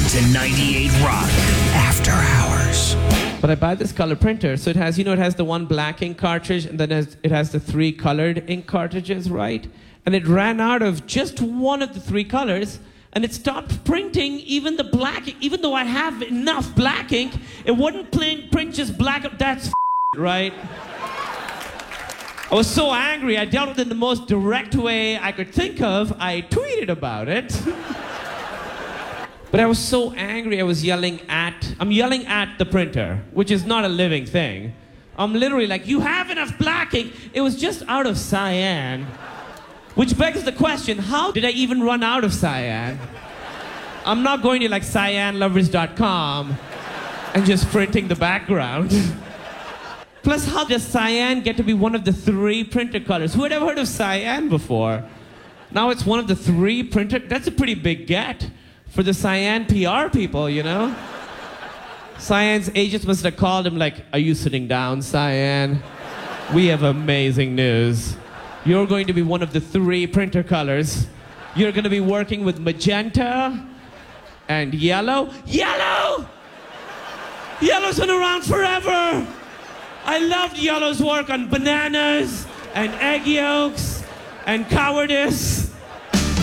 to 98 Rock After Hours. But I buy this color printer, so it has, it has the one black ink cartridge, and then it has the 3 colored ink cartridges, right? And it ran out of just one of the 3 colors, and it stopped printing even the black ink. Even though I have enough black ink, it wouldn't print just black. That's right? I was so angry, I dealt with it in the most direct way I could think of. I tweeted about it. But I was so angry, I'm yelling at the printer, which is not a living thing. I'm literally like, you have enough black ink. It was just out of cyan. Which begs the question, how did I even run out of cyan? I'm not going to like cyanlovers.com and just printing the background. Plus, how does cyan get to be one of the 3 printer colors? Who had ever heard of cyan before? Now it's one of the 3 printer. That's a pretty big get for the cyan PR people, Cyan's agents must have called him like, are you sitting down, Cyan? We have amazing news. You're going to be one of the 3 printer colors. You're going to be working with magenta and yellow. Yellow! Yellow's been around forever. I loved Yellow's work on bananas and egg yolks and cowardice.